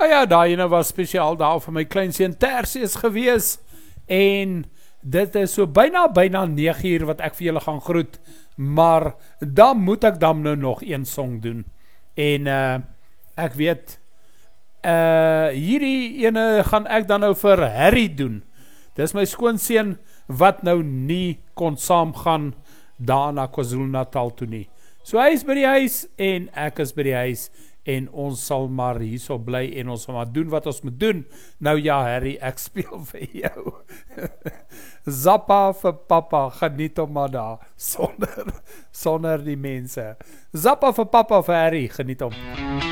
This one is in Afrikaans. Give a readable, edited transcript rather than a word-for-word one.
ja, daai ene was spesiaal daar vir my kleinseun Tersius gewees, en dit is so byna 9 uur wat ek vir julle gaan groet, maar dan moet ek dan nou nog een song doen, en ek weet, hierdie ene gaan ek dan nou vir Harry doen. Dis my skoonseun wat nou nie kon saamgaan daar na KwaZulu-Natal toe nie. So hy is by die huis en ek is by die huis en ons sal maar hierso bly en ons sal maar doen wat ons moet doen. Nou ja Harry, ek speel vir jou. Zappa vir papa, geniet hom maar daar, sonder die mense. Zappa vir papa vir Harry, geniet hom.